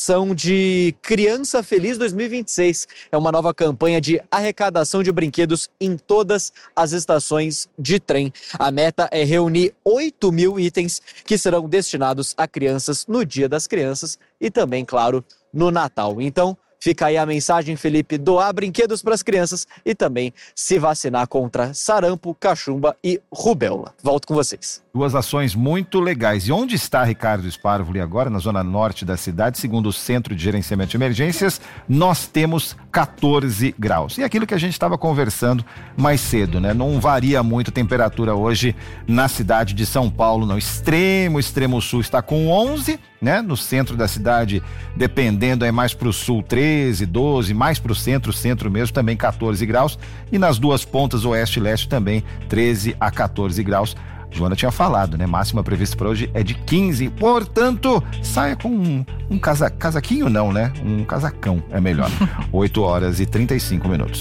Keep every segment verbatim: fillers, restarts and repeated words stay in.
edição de Criança Feliz dois mil e vinte e seis. É uma nova campanha de arrecadação de brinquedos em todas as estações de trem. A meta é reunir oito mil itens que serão destinados a crianças no Dia das Crianças e também, claro, no Natal. Então, fica aí a mensagem, Felipe: doar brinquedos para as crianças e também se vacinar contra sarampo, cachumba e rubéola. Volto com vocês. Duas ações muito legais. E onde está Ricardo Sparvoli agora? Na zona norte da cidade, segundo o Centro de Gerenciamento de Emergências, nós temos catorze graus. E aquilo que a gente estava conversando mais cedo, né? Não varia muito a temperatura hoje na cidade de São Paulo, não. Extremo, extremo sul está com onze, né? No centro da cidade, dependendo, é mais para o sul treze, doze, mais para o centro, centro mesmo também catorze graus. E nas duas pontas, oeste e leste, também treze a catorze graus. Joana tinha falado, né? Máxima prevista para hoje é de quinze, portanto, saia com um, um casa, casaquinho não, né? Um casacão é melhor. oito horas e trinta e cinco minutos.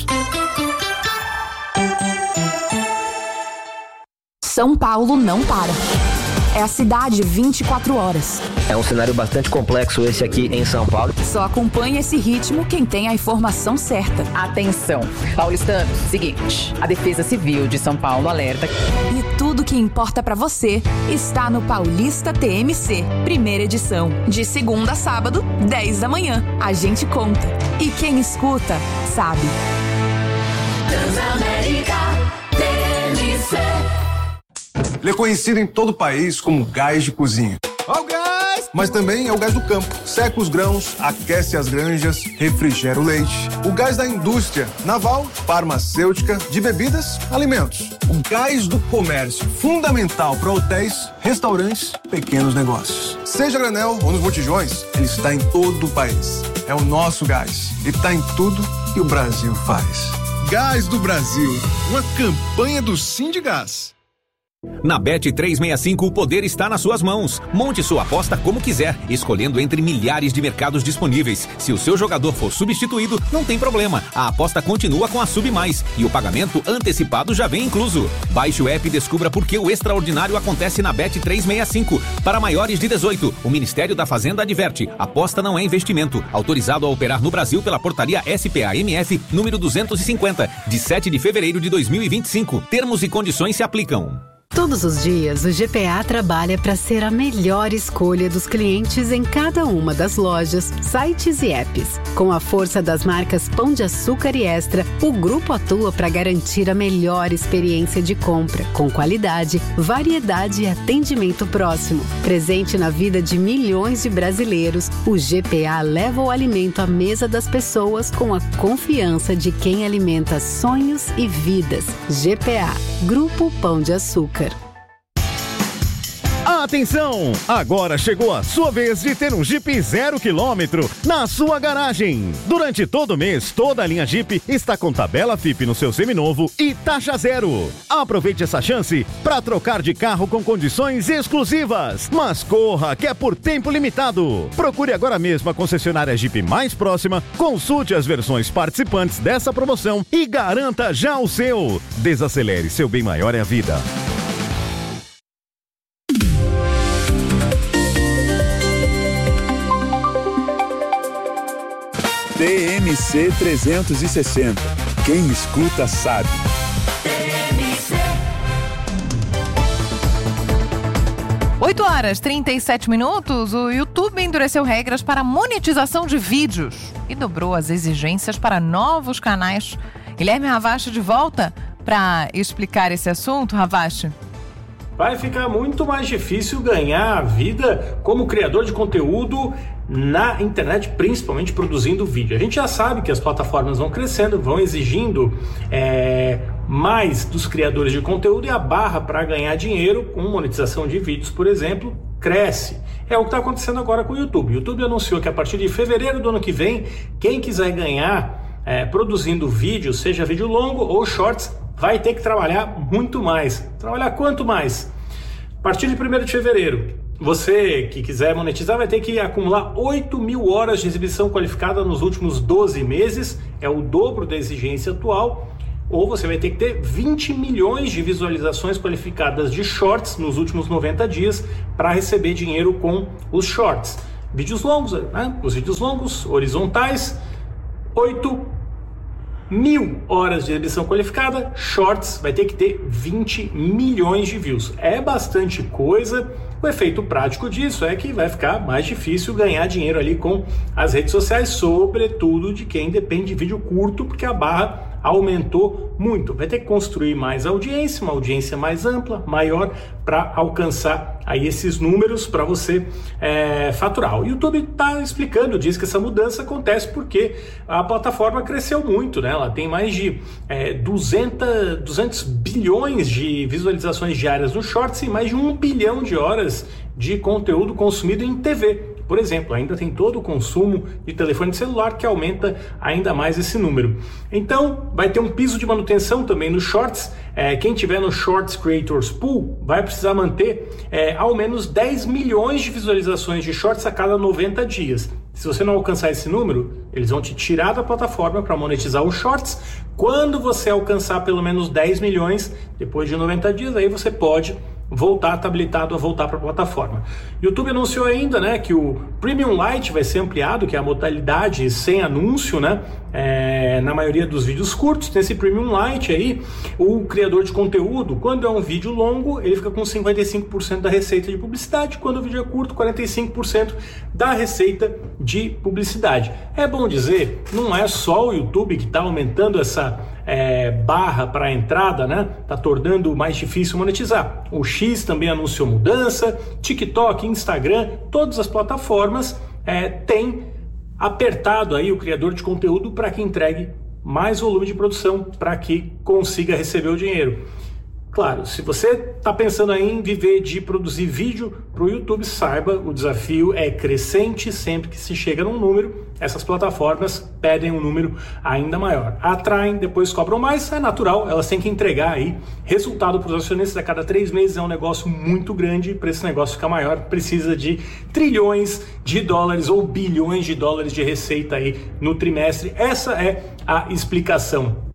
São Paulo não para. É a cidade vinte e quatro horas. É um cenário bastante complexo esse aqui em São Paulo. Só acompanha esse ritmo quem tem a informação certa. Atenção, paulistanos, seguinte, a Defesa Civil de São Paulo alerta. E tudo que importa pra você está no Paulista T M C, primeira edição, de segunda a sábado, dez da manhã. A gente conta. E quem escuta, sabe. Transamérica T M C. Ele é conhecido em todo o país como gás de cozinha. Ó o gás! Mas também é o gás do campo. Seca os grãos, aquece as granjas, refrigera o leite. O gás da indústria naval, farmacêutica, de bebidas, alimentos. O gás do comércio, fundamental para hotéis, restaurantes, pequenos negócios. Seja granel ou nos botijões, ele está em todo o país. É o nosso gás. E está em tudo que o Brasil faz. Gás do Brasil, uma campanha do Sindigás. Na Bet trezentos e sessenta e cinco, o poder está nas suas mãos. Monte sua aposta como quiser, escolhendo entre milhares de mercados disponíveis. Se o seu jogador for substituído, não tem problema. A aposta continua com a Sub Mais e o pagamento antecipado já vem incluso. Baixe o app e descubra por que o extraordinário acontece na Bet trezentos e sessenta e cinco. Para maiores de dezoito, o Ministério da Fazenda adverte: aposta não é investimento. Autorizado a operar no Brasil pela portaria S P A M F número duzentos e cinquenta, de sete de fevereiro de dois mil e vinte e cinco. Termos e condições se aplicam. Todos os dias, o G P A trabalha para ser a melhor escolha dos clientes em cada uma das lojas, sites e apps. Com a força das marcas Pão de Açúcar e Extra, o grupo atua para garantir a melhor experiência de compra, com qualidade, variedade e atendimento próximo. Presente na vida de milhões de brasileiros, o G P A leva o alimento à mesa das pessoas com a confiança de quem alimenta sonhos e vidas. G P A, Grupo Pão de Açúcar. Atenção! Agora chegou a sua vez de ter um Jeep zero quilômetro na sua garagem. Durante todo o mês, toda a linha Jeep está com tabela F I P no seu seminovo e taxa zero. Aproveite essa chance para trocar de carro com condições exclusivas. Mas corra, que é por tempo limitado. Procure agora mesmo a concessionária Jeep mais próxima, consulte as versões participantes dessa promoção e garanta já o seu. Desacelere, seu bem maior é a vida. T M C trezentos e sessenta. Quem escuta sabe. oito horas e trinta e sete minutos, o YouTube endureceu regras para monetização de vídeos e dobrou as exigências para novos canais. Guilherme Ravache de volta para explicar esse assunto. Ravache. Vai ficar muito mais difícil ganhar a vida como criador de conteúdo na internet, principalmente produzindo vídeo. A gente já sabe que as plataformas vão crescendo, vão exigindo é, mais dos criadores de conteúdo, e a barra para ganhar dinheiro com monetização de vídeos, por exemplo, cresce. É o que está acontecendo agora com o YouTube. O YouTube anunciou que a partir de fevereiro do ano que vem, quem quiser ganhar é, produzindo vídeo, seja vídeo longo ou shorts, vai ter que trabalhar muito mais. Trabalhar quanto mais? A partir de primeiro de fevereiro, você que quiser monetizar vai ter que acumular oito mil horas de exibição qualificada nos últimos doze meses, é o dobro da exigência atual, ou você vai ter que ter vinte milhões de visualizações qualificadas de shorts nos últimos noventa dias para receber dinheiro com os shorts. vídeos longos, né? Os vídeos longos, horizontais, oito mil horas de exibição qualificada. Shorts vai ter que ter vinte milhões de views. É bastante coisa. O efeito prático disso é que vai ficar mais difícil ganhar dinheiro ali com as redes sociais, sobretudo de quem depende de vídeo curto, porque a barra aumentou muito. Vai ter que construir mais audiência, uma audiência mais ampla, maior, para alcançar aí esses números para você é, faturar. O YouTube está explicando, diz que essa mudança acontece porque a plataforma cresceu muito, né? Ela tem mais de é, duzentos, duzentos bilhões de visualizações diárias no Shorts e mais de um bilhão de horas de conteúdo consumido em T V. Por exemplo, ainda tem todo o consumo de telefone celular que aumenta ainda mais esse número. Então, vai ter um piso de manutenção também no Shorts. É, quem tiver no Shorts Creators Pool vai precisar manter é, ao menos dez milhões de visualizações de Shorts a cada noventa dias. Se você não alcançar esse número, eles vão te tirar da plataforma para monetizar os Shorts. Quando você alcançar pelo menos dez milhões, depois de noventa dias, aí você pode voltar, tá habilitado a voltar para a plataforma. YouTube anunciou ainda, né, que o Premium Lite vai ser ampliado, que é a modalidade sem anúncio, né, é, na maioria dos vídeos curtos. Tem esse Premium Lite aí, o criador de conteúdo, quando é um vídeo longo, ele fica com cinquenta e cinco por cento da receita de publicidade, quando o vídeo é curto, quarenta e cinco por cento da receita de publicidade. É bom dizer, não é só o YouTube que está aumentando essa É, barra para a entrada, né? Tá tornando mais difícil monetizar. O X também anunciou mudança, TikTok, Instagram, todas as plataformas é, têm apertado aí o criador de conteúdo para que entregue mais volume de produção, para que consiga receber o dinheiro. Claro, se você está pensando aí em viver de produzir vídeo para o YouTube, saiba, o desafio é crescente. Sempre que se chega num número, essas plataformas pedem um número ainda maior. Atraem, depois cobram mais, é natural, elas têm que entregar aí resultado para os acionistas a cada três meses. É um negócio muito grande, para esse negócio ficar maior, precisa de trilhões de dólares ou bilhões de dólares de receita aí no trimestre. Essa é a explicação.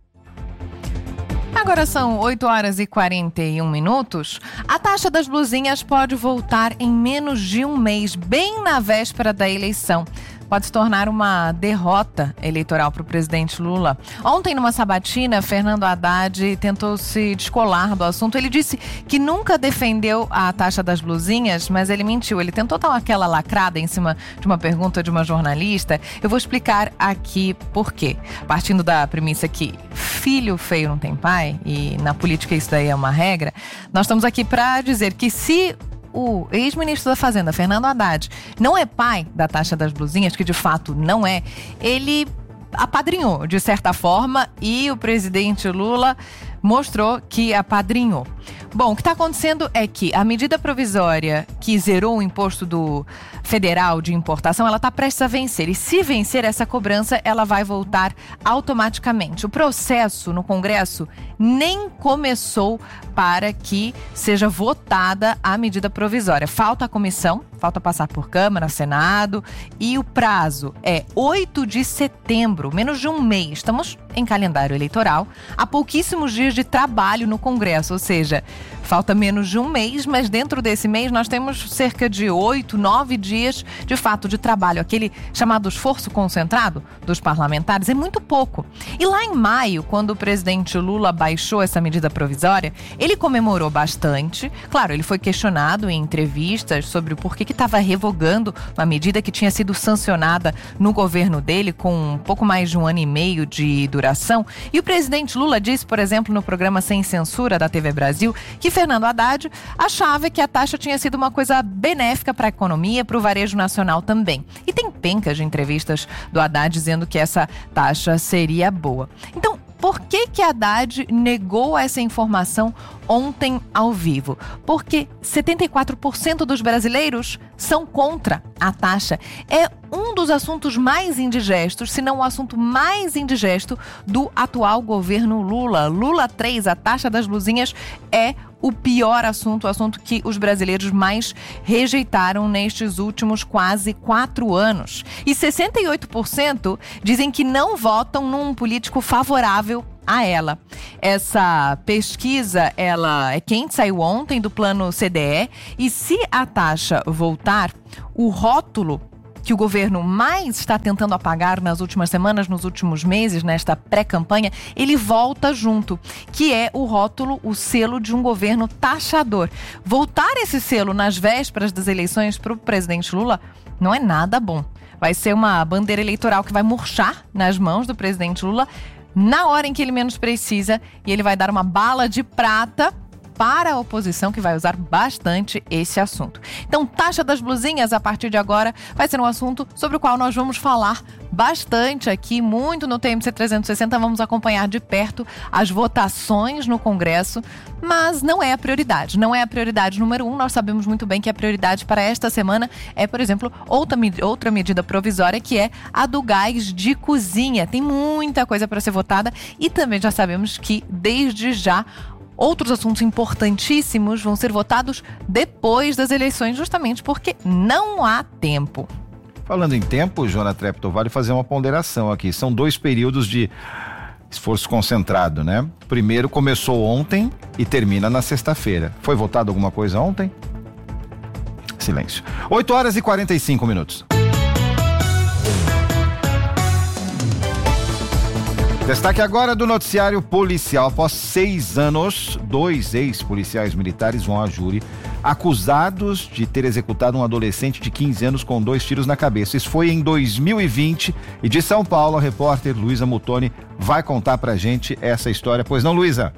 Agora são oito horas e quarenta e um minutos. A taxa das blusinhas pode voltar em menos de um mês, bem na véspera da eleição. Pode se tornar uma derrota eleitoral para o presidente Lula. Ontem, numa sabatina, Fernando Haddad tentou se descolar do assunto. Ele disse que nunca defendeu a taxa das blusinhas, mas ele mentiu. Ele tentou dar aquela lacrada em cima de uma pergunta de uma jornalista. Eu vou explicar aqui por quê. Partindo da premissa que filho feio não tem pai, e na política isso daí é uma regra, nós estamos aqui para dizer que se o ex-ministro da Fazenda, Fernando Haddad, não é pai da taxa das blusinhas, que de fato não é, ele apadrinhou, de certa forma, e o presidente Lula mostrou que apadrinhou. Bom, o que está acontecendo é que a medida provisória que zerou o imposto do federal de importação, ela está prestes a vencer. E se vencer essa cobrança, ela vai voltar automaticamente. O processo no Congresso nem começou para que seja votada a medida provisória. Falta a comissão, falta passar por Câmara, Senado, e o prazo é oito de setembro, menos de um mês. Estamos em calendário eleitoral, há pouquíssimos dias de trabalho no Congresso, ou seja, falta menos de um mês, mas dentro desse mês nós temos cerca de oito, nove dias de fato de trabalho. Aquele chamado esforço concentrado dos parlamentares é muito pouco. E lá em maio, quando o presidente Lula baixou essa medida provisória, ele comemorou bastante. Claro, ele foi questionado em entrevistas sobre o porquê que estava revogando uma medida que tinha sido sancionada no governo dele com um pouco mais de um ano e meio de duração. E o presidente Lula disse, por exemplo, no programa Sem Censura da T V Brasil, que Fernando Haddad achava que a taxa tinha sido uma coisa benéfica para a economia, para o varejo nacional também. E tem pencas de entrevistas do Haddad dizendo que essa taxa seria boa. Então, por que que Haddad negou essa informação ontem ao vivo? Porque setenta e quatro por cento dos brasileiros são contra a taxa. É um dos assuntos mais indigestos, se não o assunto mais indigesto do atual governo Lula. Lula três, a taxa das blusinhas, é o pior assunto, o assunto que os brasileiros mais rejeitaram nestes últimos quase quatro anos. E sessenta e oito por cento dizem que não votam num político favorável a ela. Essa pesquisa, ela é quente, saiu ontem do plano C D E, e se a taxa voltar, o rótulo que o governo mais está tentando apagar nas últimas semanas, nos últimos meses, nesta pré-campanha, ele volta junto, que é o rótulo, o selo de um governo taxador. Voltar esse selo nas vésperas das eleições para o presidente Lula não é nada bom. Vai ser uma bandeira eleitoral que vai murchar nas mãos do presidente Lula na hora em que ele menos precisa, e ele vai dar uma bala de prata para a oposição, que vai usar bastante esse assunto. Então, taxa das blusinhas, a partir de agora, vai ser um assunto sobre o qual nós vamos falar bastante aqui, muito no T M C trezentos e sessenta. Vamos acompanhar de perto as votações no Congresso, mas não é a prioridade. Não é a prioridade número um. Nós sabemos muito bem que a prioridade para esta semana é, por exemplo, outra, outra medida provisória, que é a do gás de cozinha. Tem muita coisa para ser votada e também já sabemos que, desde já, outros assuntos importantíssimos vão ser votados depois das eleições, justamente porque não há tempo. Falando em tempo, Joana Treptow, vale fazer uma ponderação aqui. São dois períodos de esforço concentrado, né? Primeiro começou ontem e termina na sexta-feira. Foi votado alguma coisa ontem? Silêncio. oito horas e quarenta e cinco minutos. Destaque agora do noticiário policial. Após seis anos, dois ex-policiais militares vão a júri acusados de ter executado um adolescente de quinze anos com dois tiros na cabeça. Isso foi em dois mil e vinte e de São Paulo, a repórter Luísa Mutoni vai contar pra gente essa história. Pois não, Luísa?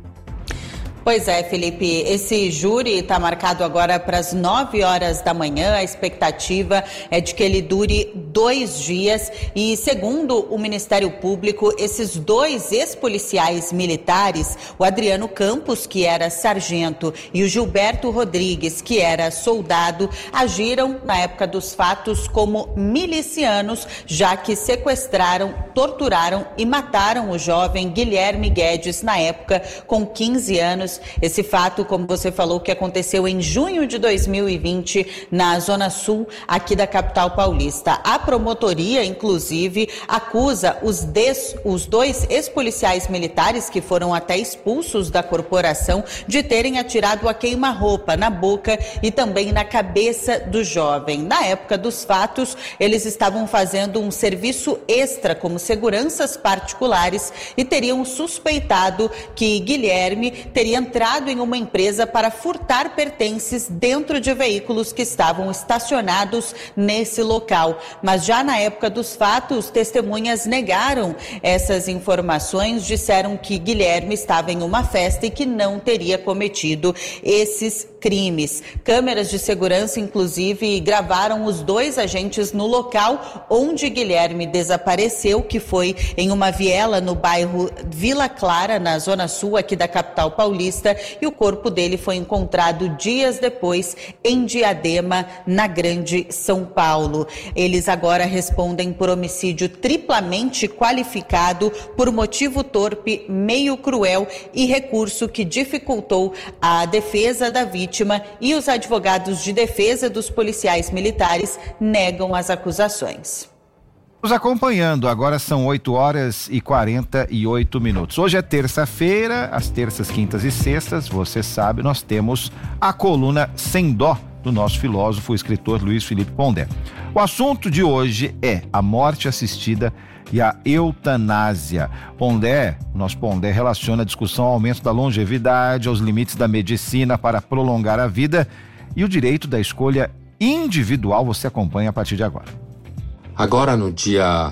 Pois é, Felipe, esse júri está marcado agora para as nove horas da manhã. A expectativa é de que ele dure dois dias e, segundo o Ministério Público, esses dois ex-policiais militares, o Adriano Campos, que era sargento, e o Gilberto Rodrigues, que era soldado, agiram na época dos fatos como milicianos, já que sequestraram, torturaram e mataram o jovem Guilherme Guedes, na época com quinze anos. Esse fato, como você falou, que aconteceu em junho de dois mil e vinte na Zona Sul, aqui da capital paulista. A promotoria, inclusive, acusa os, des, os dois ex-policiais militares, que foram até expulsos da corporação, de terem atirado a queima-roupa na boca e também na cabeça do jovem. Na época dos fatos, eles estavam fazendo um serviço extra como seguranças particulares e teriam suspeitado que Guilherme teria entrado em uma empresa para furtar pertences dentro de veículos que estavam estacionados nesse local. Mas já na época dos fatos, testemunhas negaram essas informações, disseram que Guilherme estava em uma festa e que não teria cometido esses crimes. Câmeras de segurança, inclusive, gravaram os dois agentes no local onde Guilherme desapareceu, que foi em uma viela no bairro Vila Clara, na Zona Sul, aqui da capital paulista, e o corpo dele foi encontrado dias depois em Diadema, na Grande São Paulo. Eles agora respondem por homicídio triplamente qualificado por motivo torpe, meio cruel e recurso que dificultou a defesa da vítima, e os advogados de defesa dos policiais militares negam as acusações. Nos acompanhando, agora são oito horas e quarenta e oito minutos. Hoje é terça-feira, às terças, quintas e sextas, você sabe, nós temos a coluna Sem Dó do nosso filósofo e escritor Luiz Felipe Pondé. O assunto de hoje é a morte assistida e a eutanásia. Pondé, o nosso Pondé relaciona a discussão ao aumento da longevidade, aos limites da medicina para prolongar a vida e o direito da escolha individual. Você acompanha a partir de agora. Agora, no dia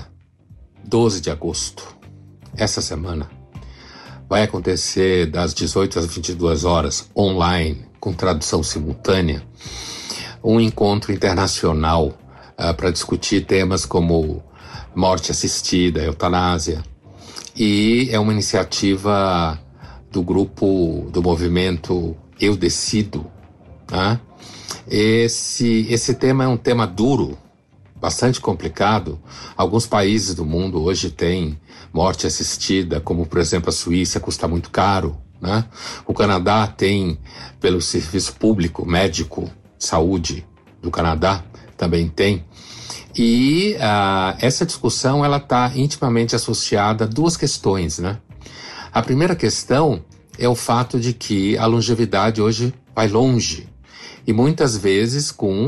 doze de agosto, essa semana, vai acontecer das dezoito às vinte e duas horas, online, com tradução simultânea, um encontro internacional uh, para discutir temas como morte assistida, eutanásia, e é uma iniciativa do grupo, do movimento Eu Decido. Né? Esse, esse tema é um tema duro, bastante complicado. Alguns países do mundo hoje têm morte assistida, como por exemplo a Suíça, custa muito caro, né? O Canadá tem, pelo serviço público médico, saúde do Canadá, também tem. E uh, essa discussão ela está intimamente associada a duas questões, né? A primeira questão é o fato de que a longevidade hoje vai longe, e muitas vezes com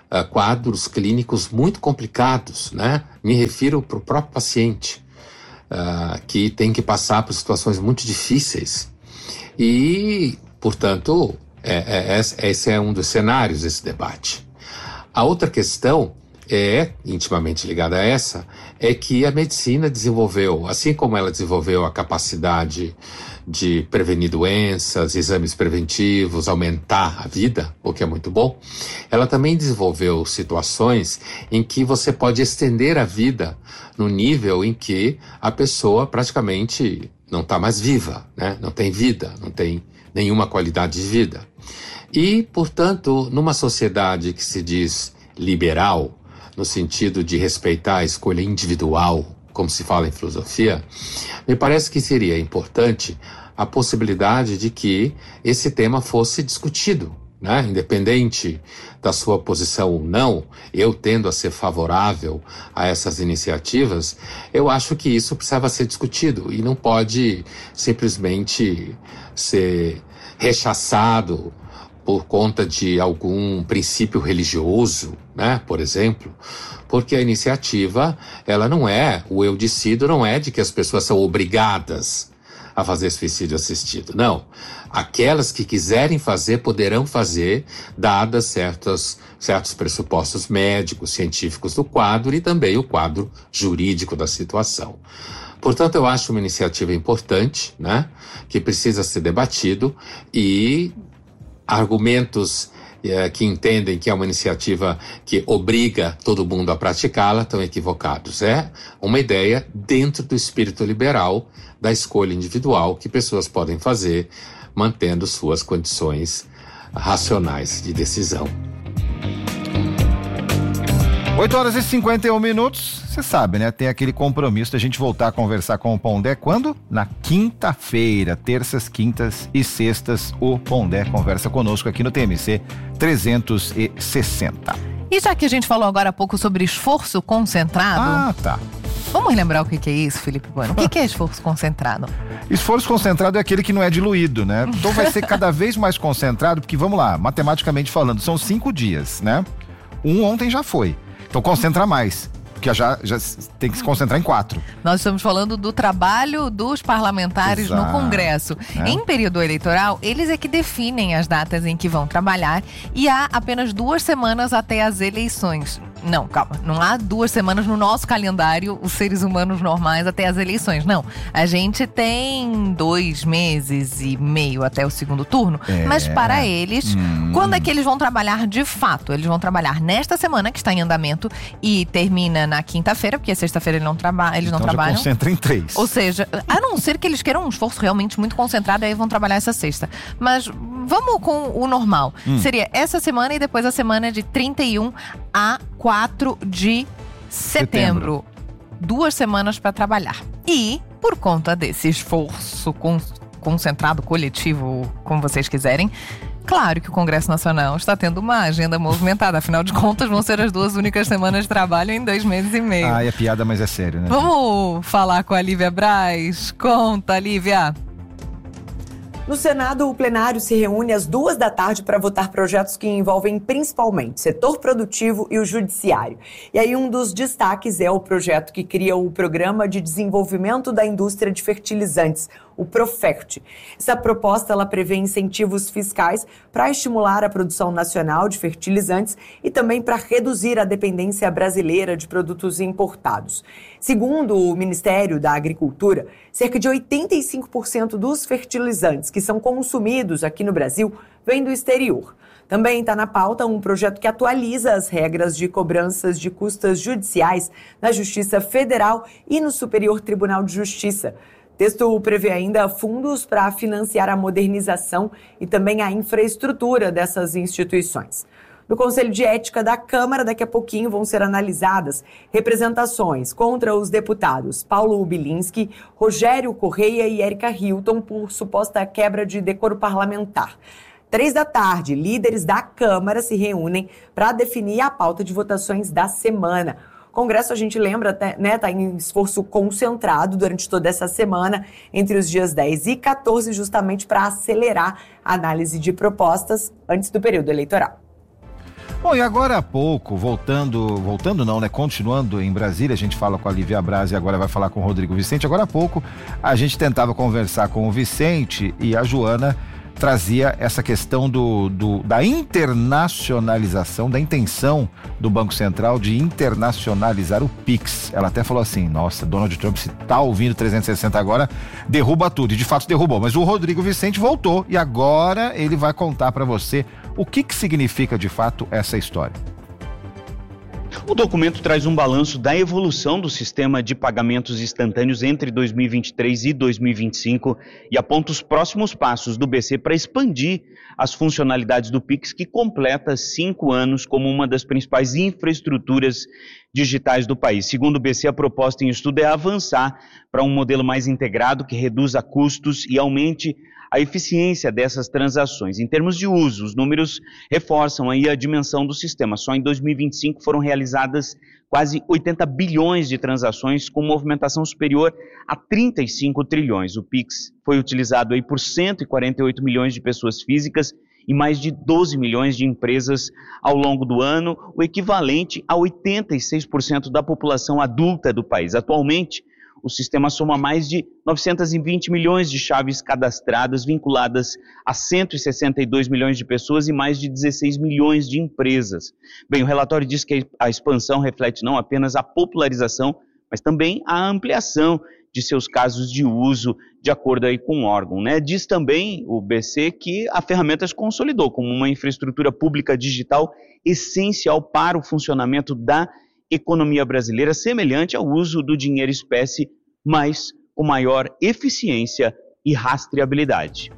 uh, quadros clínicos muito complicados, né? Me refiro para o próprio paciente, uh, que tem que passar por situações muito difíceis. E, portanto, é, é, esse é um dos cenários desse debate. A outra questão é, intimamente ligada a essa, é que a medicina desenvolveu, assim como ela desenvolveu a capacidade de prevenir doenças, exames preventivos, aumentar a vida, o que é muito bom, ela também desenvolveu situações em que você pode estender a vida no nível em que a pessoa praticamente não está mais viva, né? Não tem vida, não tem nenhuma qualidade de vida. E, portanto, numa sociedade que se diz liberal, no sentido de respeitar a escolha individual, como se fala em filosofia, me parece que seria importante a possibilidade de que esse tema fosse discutido, né? Independente da sua posição ou não, eu tendo a ser favorável a essas iniciativas, eu acho que isso precisava ser discutido e não pode simplesmente ser rechaçado por conta de algum princípio religioso, né, por exemplo, porque a iniciativa, ela não é, o eu decido não é de que as pessoas são obrigadas a fazer suicídio assistido, não. Aquelas que quiserem fazer, poderão fazer, dadas certos, certos pressupostos médicos, científicos do quadro e também o quadro jurídico da situação. Portanto, eu acho uma iniciativa importante, né, que precisa ser debatido e argumentos eh, que entendem que é uma iniciativa que obriga todo mundo a praticá-la estão equivocados. É uma ideia dentro do espírito liberal da escolha individual que pessoas podem fazer mantendo suas condições racionais de decisão. oito horas e cinquenta e um minutos, você sabe, né? Tem aquele compromisso da gente voltar a conversar com o Pondé quando? Na quinta-feira, terças, quintas e sextas, o Pondé conversa conosco aqui no T M C trezentos e sessenta. E já que a gente falou agora há pouco sobre esforço concentrado... Ah, tá. Vamos lembrar o que é isso, Felipe Bueno? O que é esforço concentrado? Esforço concentrado é aquele que não é diluído, né? Então vai ser cada vez mais concentrado, porque vamos lá, matematicamente falando, são cinco dias, né? Um ontem já foi. Então concentra mais, porque já, já tem que se concentrar em quatro. Nós estamos falando do trabalho dos parlamentares Exato, no Congresso. né? Em período eleitoral, eles é que definem as datas em que vão trabalhar e há apenas duas semanas até as eleições. Não, calma, não há duas semanas no nosso calendário, os seres humanos normais, até as eleições. Não, a gente tem dois meses e meio até o segundo turno, É. mas para eles, Hum. quando é que eles vão trabalhar de fato? Eles vão trabalhar nesta semana, que está em andamento, e termina na quinta-feira, porque sexta-feira eles não, traba eles Então não já trabalham. concentra em três. Ou seja, a não ser que eles queiram um esforço realmente muito concentrado, aí vão trabalhar essa sexta. Mas vamos com o normal. Hum. Seria essa semana e depois a semana de trinta e um a quatro de setembro. Setembro. Duas semanas para trabalhar. E, por conta desse esforço con- concentrado, coletivo, como vocês quiserem, claro que o Congresso Nacional está tendo uma agenda movimentada. Afinal de contas, vão ser as duas únicas semanas de trabalho em dois meses e meio. Ah, é piada, mas é sério, né? Vamos falar com a Lívia Braz? Conta, Lívia. No Senado, o plenário se reúne às duas da tarde para votar projetos que envolvem principalmente setor produtivo e o judiciário. E aí um dos destaques é o projeto que cria o Programa de Desenvolvimento da Indústria de Fertilizantes, o Profert. Essa proposta ela prevê incentivos fiscais para estimular a produção nacional de fertilizantes e também para reduzir a dependência brasileira de produtos importados. Segundo o Ministério da Agricultura, cerca de oitenta e cinco por cento dos fertilizantes que são consumidos aqui no Brasil vêm do exterior. Também está na pauta um projeto que atualiza as regras de cobranças de custas judiciais na Justiça Federal e no Superior Tribunal de Justiça. O texto prevê ainda fundos para financiar a modernização e também a infraestrutura dessas instituições. No Conselho de Ética da Câmara, daqui a pouquinho vão ser analisadas representações contra os deputados Paulo Bilinski, Rogério Correia e Érica Hilton por suposta quebra de decoro parlamentar. Três da tarde, líderes da Câmara se reúnem para definir a pauta de votações da semana. O Congresso, a gente lembra, né, está em esforço concentrado durante toda essa semana, entre os dias dez e quatorze, justamente para acelerar a análise de propostas antes do período eleitoral. Bom, e agora há pouco, voltando, voltando não, né? Continuando em Brasília, a gente fala com a Lívia Braz e agora vai falar com o Rodrigo Vicente. Agora há pouco, a gente tentava conversar com o Vicente e a Joana trazia essa questão do, do, da internacionalização, da intenção do Banco Central de internacionalizar o Pix. Ela até falou assim, nossa, Donald Trump, se tá ouvindo trezentos e sessenta agora, derruba tudo. E de fato derrubou, mas o Rodrigo Vicente voltou e agora ele vai contar para você o que que significa de fato essa história. O documento traz um balanço da evolução do sistema de pagamentos instantâneos entre dois mil e vinte e três e dois mil e vinte e cinco e aponta os próximos passos do B C para expandir as funcionalidades do Pix, que completa cinco anos como uma das principais infraestruturas digitais do país. Segundo o B C, a proposta em estudo é avançar para um modelo mais integrado que reduza custos e aumente a eficiência dessas transações. Em termos de uso, os números reforçam aí a dimensão do sistema. Só em dois mil e vinte e cinco foram realizadas quase oitenta bilhões de transações, com movimentação superior a trinta e cinco trilhões. O Pix foi utilizado aí por cento e quarenta e oito milhões de pessoas físicas e mais de doze milhões de empresas ao longo do ano, o equivalente a oitenta e seis por cento da população adulta do país. Atualmente, o sistema soma mais de novecentos e vinte milhões de chaves cadastradas, vinculadas a cento e sessenta e dois milhões de pessoas e mais de dezesseis milhões de empresas. Bem, o relatório diz que a expansão reflete não apenas a popularização, mas também a ampliação de seus casos de uso, de acordo aí com o órgão, né? Diz também o B C que a ferramenta se consolidou como uma infraestrutura pública digital essencial para o funcionamento da economia brasileira, semelhante ao uso do dinheiro espécie, mas com maior eficiência e rastreabilidade.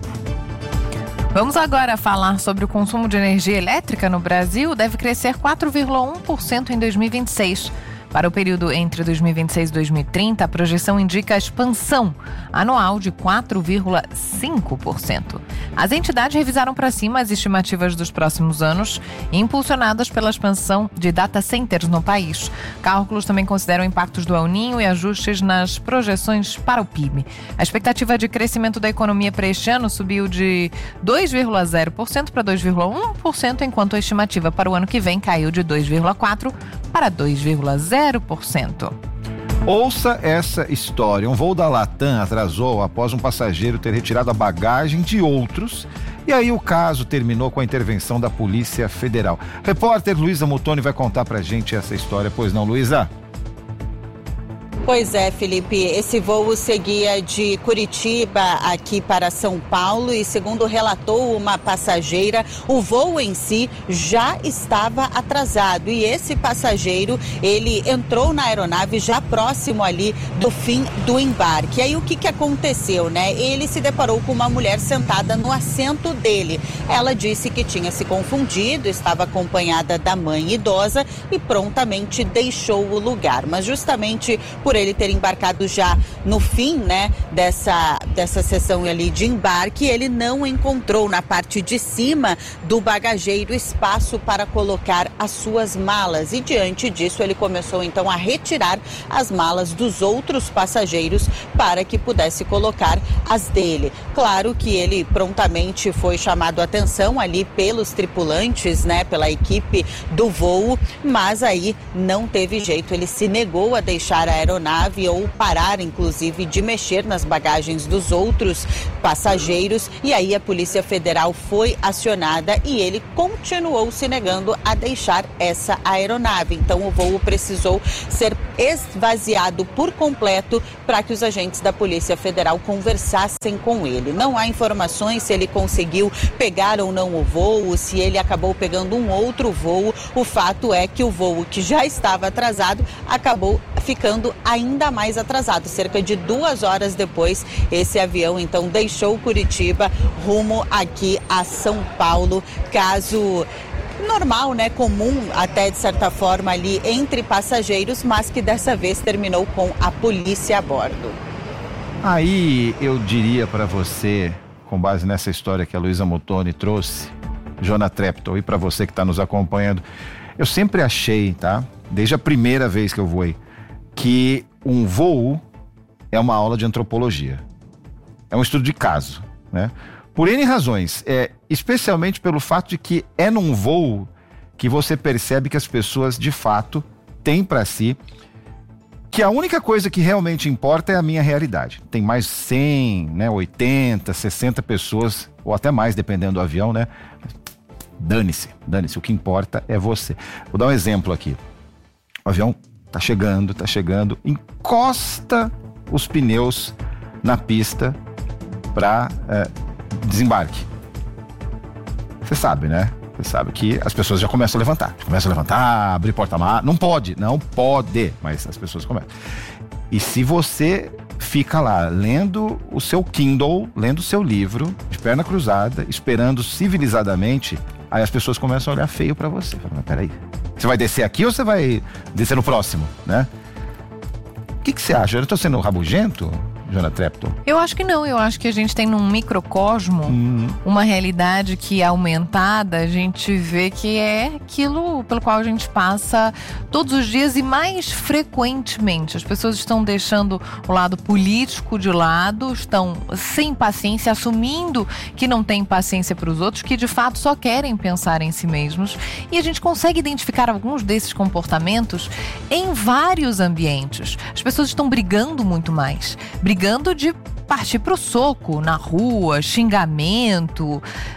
Vamos agora falar sobre o consumo de energia elétrica no Brasil. Deve crescer quatro vírgula um por cento em dois mil e vinte e seis. Para o período entre dois mil e vinte e seis e dois mil e trinta, a projeção indica a expansão anual de quatro vírgula cinco por cento. As entidades revisaram para cima as estimativas dos próximos anos, impulsionadas pela expansão de data centers no país. Cálculos também consideram impactos do El Niño e ajustes nas projeções para o P I B. A expectativa de crescimento da economia para este ano subiu de dois vírgula zero por cento para dois vírgula um por cento, enquanto a estimativa para o ano que vem caiu de dois vírgula quatro por cento para dois vírgula zero por cento. Ouça essa história. Um voo da Latam atrasou após um passageiro ter retirado a bagagem de outros. E aí o caso terminou com a intervenção da Polícia Federal. Repórter Luísa Mutoni vai contar pra gente essa história. Pois não, Luísa? Pois é, Felipe, esse voo seguia de Curitiba aqui para São Paulo e, segundo relatou uma passageira, o voo em si já estava atrasado e esse passageiro, ele entrou na aeronave já próximo ali do fim do embarque. E aí o que que aconteceu, né? Ele se deparou com uma mulher sentada no assento dele. Ela disse que tinha se confundido, estava acompanhada da mãe idosa e prontamente deixou o lugar. Mas justamente por Por ele ter embarcado já no fim, né, dessa, dessa sessão ali de embarque, ele não encontrou na parte de cima do bagageiro espaço para colocar as suas malas. E diante disso, ele começou então a retirar as malas dos outros passageiros para que pudesse colocar as dele. Claro que ele prontamente foi chamado a atenção ali pelos tripulantes, né, pela equipe do voo, mas aí não teve jeito, ele se negou a deixar a aeronave ou parar, inclusive, de mexer nas bagagens dos outros passageiros, e aí a Polícia Federal foi acionada e ele continuou se negando a deixar essa aeronave. Então o voo precisou ser esvaziado por completo para que os agentes da Polícia Federal conversassem com ele. Não há informações se ele conseguiu pegar ou não o voo, se ele acabou pegando um outro voo. O fato é que o voo que já estava atrasado acabou ficando ainda mais atrasado. Cerca de duas horas depois, esse avião então deixou Curitiba rumo aqui a São Paulo. Caso normal, né? Comum até de certa forma ali entre passageiros, mas que dessa vez terminou com a polícia a bordo. Aí eu diria para você, com base nessa história que a Luísa Mutoni trouxe, Jona Treptow, e para você que está nos acompanhando, eu sempre achei, tá? Desde a primeira vez que eu voei, que um voo é uma aula de antropologia. É um estudo de caso, né? Por N razões, é, especialmente pelo fato de que é num voo que você percebe que as pessoas, de fato, têm para si que a única coisa que realmente importa é a minha realidade. Tem mais cem, né, oitenta, sessenta pessoas, ou até mais, dependendo do avião, né? Dane-se, dane-se. O que importa é você. Vou dar um exemplo aqui. O avião tá chegando, tá chegando, encosta os pneus na pista para é, desembarque. Você sabe, né? Você sabe que as pessoas já começam a levantar. Começam a levantar, abrir porta-malas. Não pode, não pode, mas as pessoas começam. E se você fica lá lendo o seu Kindle, lendo o seu livro, de perna cruzada, esperando civilizadamente, aí as pessoas começam a olhar feio pra você. Fala, mas peraí, você vai descer aqui ou você vai descer no próximo, né? O que que você acha? Eu tô sendo rabugento, Jana Trepton? Eu acho que não, eu acho que a gente tem num microcosmo hum. uma realidade que, aumentada, a gente vê que é aquilo pelo qual a gente passa todos os dias e mais frequentemente. As pessoas estão deixando o lado político de lado, estão sem paciência, assumindo que não tem paciência para os outros, que de fato só querem pensar em si mesmos. E a gente consegue identificar alguns desses comportamentos em vários ambientes. As pessoas estão brigando muito mais, brigando Brigando de partir pro soco na rua, xingamento.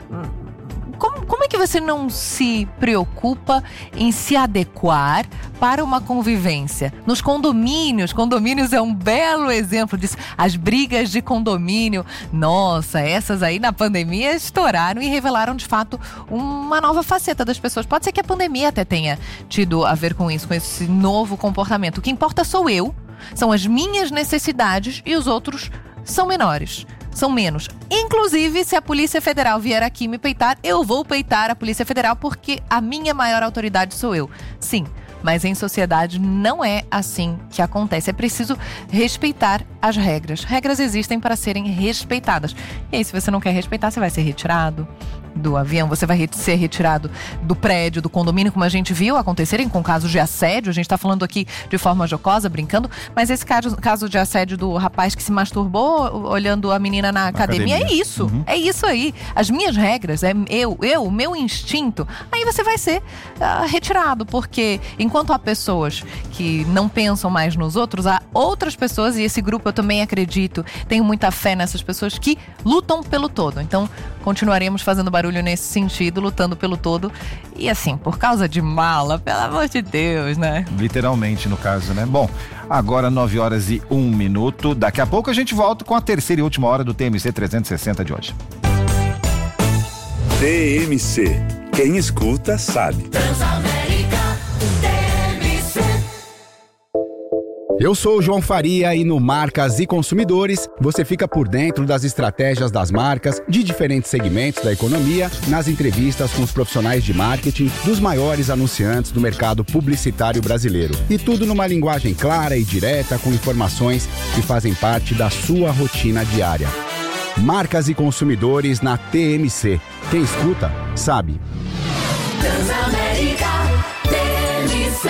Como, como é que você não se preocupa em se adequar para uma convivência? Nos condomínios, condomínios é um belo exemplo disso. As brigas de condomínio, nossa, essas aí na pandemia estouraram e revelaram de fato uma nova faceta das pessoas. Pode ser que a pandemia até tenha tido a ver com isso, com esse novo comportamento. O que importa sou eu. São as minhas necessidades e os outros são menores, são menos. Inclusive, se a Polícia Federal vier aqui me peitar, eu vou peitar a Polícia Federal porque a minha maior autoridade sou eu. Sim, mas em sociedade não é assim que acontece. É preciso respeitar as regras. Regras existem para serem respeitadas. E aí, se você não quer respeitar, você vai ser retirado do avião, você vai ser retirado do prédio, do condomínio, como a gente viu acontecerem com casos de assédio. A gente está falando aqui de forma jocosa, brincando, mas esse caso, caso de assédio do rapaz que se masturbou olhando a menina na, na academia, academia, é isso, uhum. é isso aí. As minhas regras, é eu, eu, o meu instinto, aí você vai ser uh, retirado, porque enquanto há pessoas que não pensam mais nos outros, há outras pessoas, e esse grupo eu também acredito, tenho muita fé nessas pessoas que lutam pelo todo. Então, continuaremos fazendo barulho nesse sentido, lutando pelo todo. E assim, por causa de mala, pelo amor de Deus, né? Literalmente, no caso, né? Bom, agora nove horas e um minuto. Daqui a pouco a gente volta com a terceira e última hora do T M C trezentos e sessenta de hoje. T M C. Quem escuta, sabe. Transamérica, T M C. Eu sou o João Faria e no Marcas e Consumidores você fica por dentro das estratégias das marcas de diferentes segmentos da economia, nas entrevistas com os profissionais de marketing dos maiores anunciantes do mercado publicitário brasileiro. E tudo numa linguagem clara e direta, com informações que fazem parte da sua rotina diária. Marcas e Consumidores na T M C. Quem escuta, sabe. Transamérica, T M C.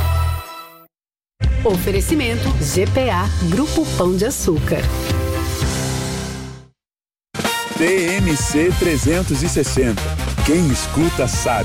Oferecimento G P A, Grupo Pão de Açúcar. T M C trezentos e sessenta. Quem escuta, sabe.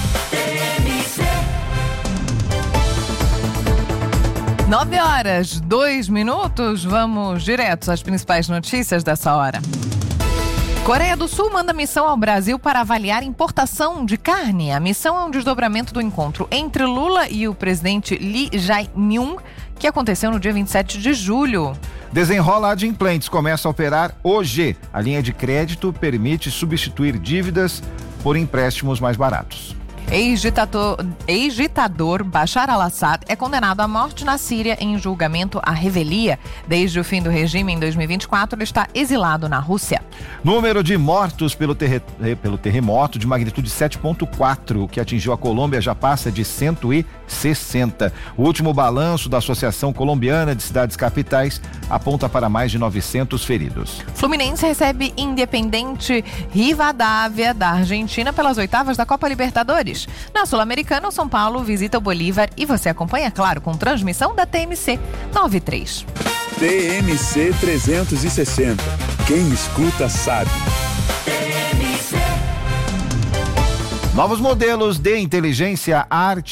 nove horas, dois minutos. Vamos direto às principais notícias dessa hora. Coreia do Sul manda missão ao Brasil para avaliar importação de carne. A missão é um desdobramento do encontro entre Lula e o presidente Lee Jae-myung, que aconteceu no dia vinte e sete de julho. Desenrola Adimplentes começa a operar hoje. A linha de crédito permite substituir dívidas por empréstimos mais baratos. Ex-ditador, ex-ditador Bashar al-Assad é condenado à morte na Síria em julgamento à revelia. Desde o fim do regime em dois mil e vinte e quatro, ele está exilado na Rússia. Número de mortos pelo, terre... pelo terremoto de magnitude sete ponto quatro, que atingiu a Colômbia, já passa de cento e sessenta. O último balanço da Associação Colombiana de Cidades Capitais aponta para mais de novecentos feridos. Fluminense recebe Independente Rivadavia da Argentina pelas oitavas da Copa Libertadores. Na Sul-Americana, o São Paulo visita o Bolívar e você acompanha, claro, com transmissão da T M C noventa e três. T M C trezentos e sessenta. Quem escuta, sabe. Novos modelos de inteligência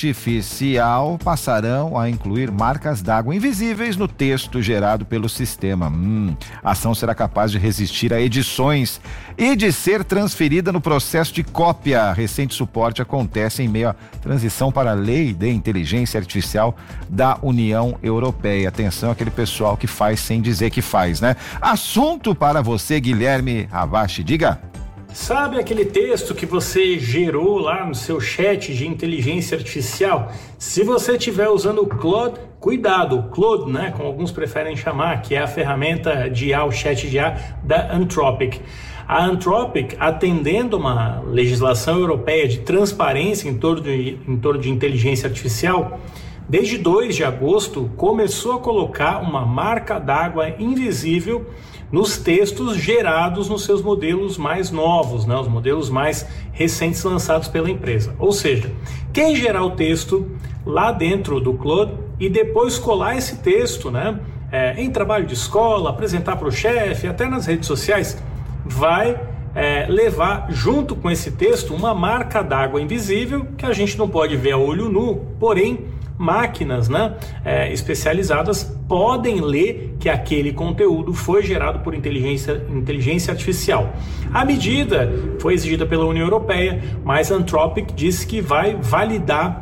artificial passarão a incluir marcas d'água invisíveis no texto gerado pelo sistema. Hum, a ação será capaz de resistir a edições e de ser transferida no processo de cópia. Recente suporte acontece em meio à transição para a lei de inteligência artificial da União Europeia. Atenção àquele pessoal que faz sem dizer que faz, né? Assunto para você, Guilherme Ravache, diga. Sabe aquele texto que você gerou lá no seu chat de inteligência artificial? Se você estiver usando o Claude, cuidado, o Claude, né, como alguns preferem chamar, que é a ferramenta de I A, o chat de I A da Anthropic. A Anthropic, atendendo uma legislação europeia de transparência em torno de, em torno de inteligência artificial, desde dois de agosto começou a colocar uma marca d'água invisível nos textos gerados nos seus modelos mais novos, né, os modelos mais recentes lançados pela empresa. Ou seja, quem gerar o texto lá dentro do Claude e depois colar esse texto, né, é, em trabalho de escola, apresentar para o chefe, até nas redes sociais, vai é, levar junto com esse texto uma marca d'água invisível que a gente não pode ver a olho nu, porém máquinas, né, é, especializadas podem ler que aquele conteúdo foi gerado por inteligência, inteligência artificial. A medida foi exigida pela União Europeia, mas a Anthropic disse que vai validar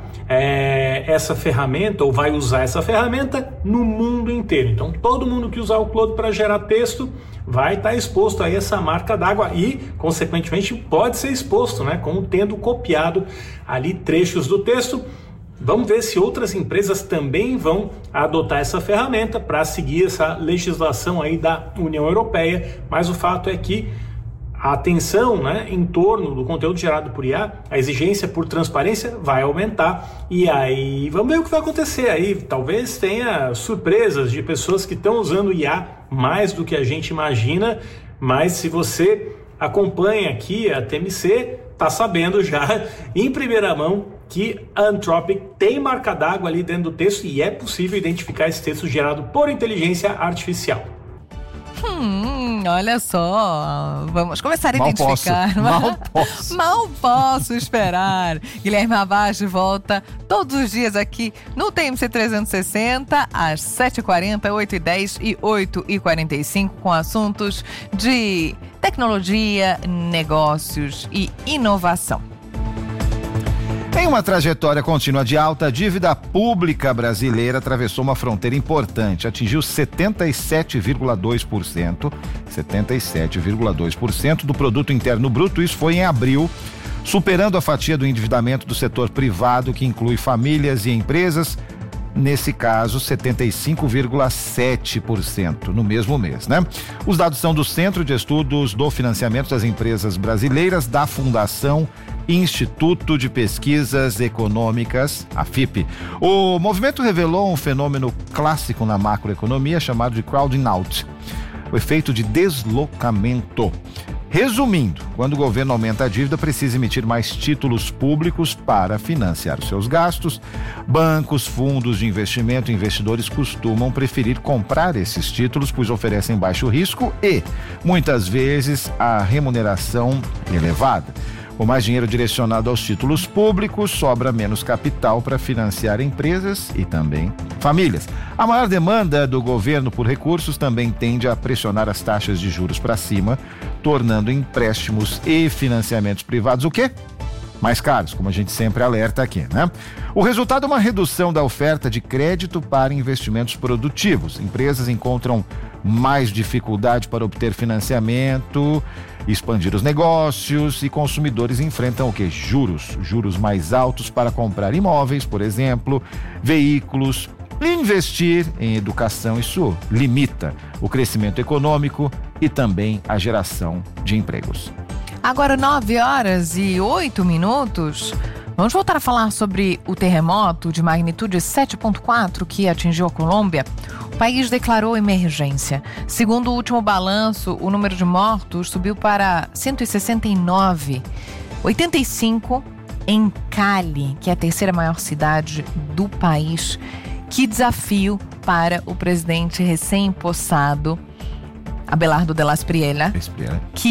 é, essa ferramenta ou vai usar essa ferramenta no mundo inteiro. Então todo mundo que usar o Claude para gerar texto vai estar tá exposto a essa marca d'água e, consequentemente, pode ser exposto, né, como tendo copiado ali trechos do texto. Vamos ver se outras empresas também vão adotar essa ferramenta para seguir essa legislação aí da União Europeia, mas o fato é que a atenção, né, em torno do conteúdo gerado por I A, a exigência por transparência vai aumentar e aí vamos ver o que vai acontecer aí. Talvez tenha surpresas de pessoas que estão usando I A mais do que a gente imagina, mas se você acompanha aqui a T M C, tá sabendo já em primeira mão que a Anthropic tem marca d'água ali dentro do texto e é possível identificar esse texto gerado por inteligência artificial. Hum, olha só, vamos começar a mal identificar. Posso, mal posso. Mal posso esperar. Guilherme Ravache volta todos os dias aqui no T M C trezentos e sessenta, às sete e quarenta, oito e dez e oito e quarenta e cinco, com assuntos de tecnologia, negócios e inovação. Em uma trajetória contínua de alta, a dívida pública brasileira atravessou uma fronteira importante, atingiu setenta e sete vírgula dois por cento, setenta e sete vírgula dois por cento do produto interno bruto. Isso foi em abril, superando a fatia do endividamento do setor privado, que inclui famílias e empresas, nesse caso setenta e cinco vírgula sete por cento no mesmo mês, né? Os dados são do Centro de Estudos do Financiamento das Empresas Brasileiras da Fundação Instituto de Pesquisas Econômicas, a F I P. O movimento revelou um fenômeno clássico na macroeconomia chamado de crowding out, o efeito de deslocamento. Resumindo, quando o governo aumenta a dívida, precisa emitir mais títulos públicos para financiar os seus gastos. Bancos, fundos de investimento e investidores costumam preferir comprar esses títulos, pois oferecem baixo risco e, muitas vezes, a remuneração elevada. Com mais dinheiro direcionado aos títulos públicos, sobra menos capital para financiar empresas e também famílias. A maior demanda do governo por recursos também tende a pressionar as taxas de juros para cima, tornando empréstimos e financiamentos privados o quê? Mais caros, como a gente sempre alerta aqui, né? O resultado é uma redução da oferta de crédito para investimentos produtivos. Empresas encontram mais dificuldade para obter financiamento, expandir os negócios, e consumidores enfrentam o quê? Juros, juros mais altos para comprar imóveis, por exemplo, veículos. Investir em educação, isso limita o crescimento econômico e também a geração de empregos. Agora nove horas e oito minutos. Vamos voltar a falar sobre o terremoto de magnitude sete ponto quatro que atingiu a Colômbia. O país declarou emergência. Segundo o último balanço, o número de mortos subiu para cento e sessenta e nove, oitenta e cinco em Cali, que é a terceira maior cidade do país. Que desafio para o presidente recém-possado, Abelardo de la Espriella, que